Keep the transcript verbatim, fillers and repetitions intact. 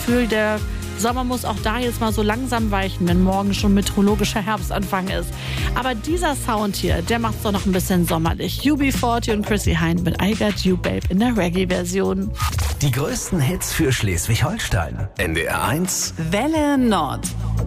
Gefühl, der Sommer muss auch da jetzt mal so langsam weichen, wenn morgen schon meteorologischer Herbstanfang ist. Aber dieser Sound hier, der macht's doch noch ein bisschen sommerlich. U B vierzig und Chrissy Hynde mit I Got You Babe in der Reggae-Version. Die größten Hits für Schleswig-Holstein. N D R eins Welle Nord.